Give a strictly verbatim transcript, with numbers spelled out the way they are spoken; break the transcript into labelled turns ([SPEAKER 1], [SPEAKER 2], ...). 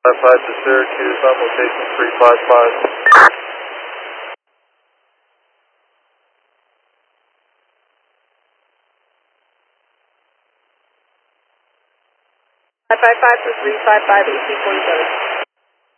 [SPEAKER 1] five to Syracuse on location three five five.
[SPEAKER 2] five five five to three five five, eighteen forty-seven.